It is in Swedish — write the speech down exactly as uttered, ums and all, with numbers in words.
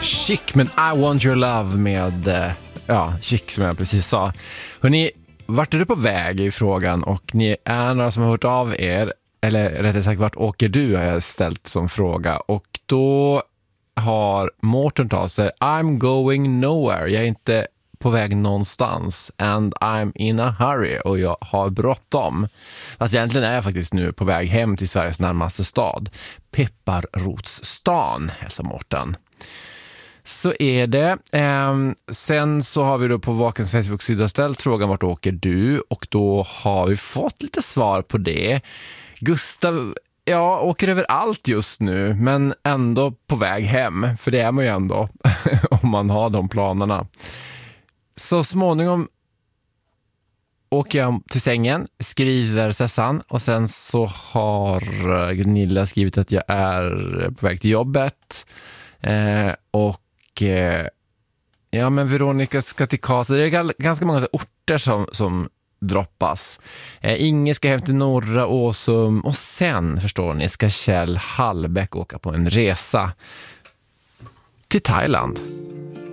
Chic med I Want Your Love med, ja, Chic som jag precis sa. Hörrni, vart är du på väg i frågan? Och ni är några som har hört av er, eller rättare sagt, vart åker du har jag ställt som fråga. Och då har Mårten tagit sig, I'm going nowhere. Jag är inte på väg någonstans. And I'm in a hurry. Och jag har bråttom. Fast egentligen är jag faktiskt nu på väg hem till Sveriges närmaste stad. Pepparrotsstan, hälsar Mårten. Så är det. Ehm, sen så har vi då på Vakens Facebook-sida ställt frågan vart åker du? Och då har vi fått lite svar på det. Gustav, ja, åker över allt just nu, men ändå på väg hem. För det är man ju ändå om man har de planerna. Så småningom åker jag till sängen, skriver Sessan, och sen så har Gunilla skrivit att jag är på väg till jobbet. Eh, och eh, ja, men Veronica ska till Karlstad. Det är ganska många orter som, som droppas. Eh, Inge ska hem till Norra Åsum, och sen, förstår ni, ska Kjell Hallbäck åka på en resa till Thailand.